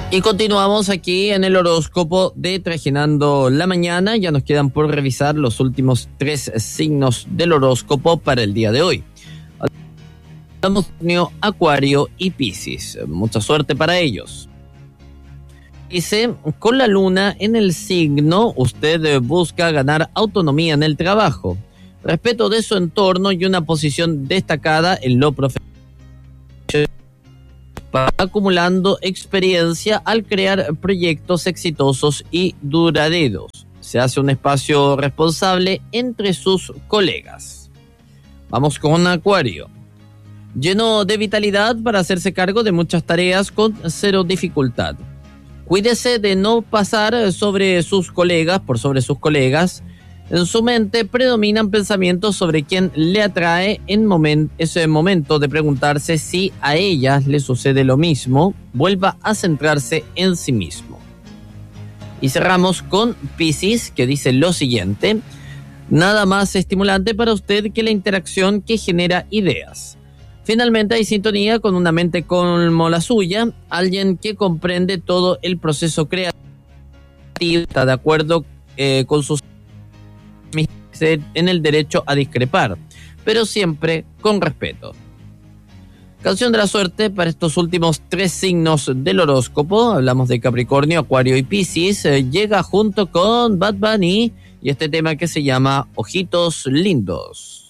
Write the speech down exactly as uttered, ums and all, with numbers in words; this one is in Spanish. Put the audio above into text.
Y continuamos aquí en el horóscopo de Trajinando la Mañana. Ya nos quedan por revisar los últimos tres signos del horóscopo para el día de hoy. Capricornio, Acuario y Piscis. Mucha suerte para ellos. Dice, con la luna en el signo, usted busca ganar autonomía en el trabajo, respeto de su entorno y una posición destacada en lo profesional, acumulando experiencia al crear proyectos exitosos y duraderos. Se hace un espacio responsable entre sus colegas. Vamos con Acuario. Lleno de vitalidad para hacerse cargo de muchas tareas con cero dificultad. Cuídese de no pasar sobre sus colegas, por sobre sus colegas. En su mente predominan pensamientos sobre quién le atrae en moment, ese momento de preguntarse si a ellas le sucede lo mismo. Vuelva a centrarse en sí mismo. Y cerramos con Piscis, que dice lo siguiente. Nada más estimulante para usted que la interacción que genera ideas. Finalmente hay sintonía con una mente como la suya, alguien que comprende todo el proceso creativo, está de acuerdo eh, con sus en el derecho a discrepar, pero siempre con respeto. Canción de la suerte para estos últimos tres signos del horóscopo. Hablamos de Capricornio, Acuario y Piscis. Eh, llega junto con Bad Bunny y este tema que se llama Ojitos Lindos.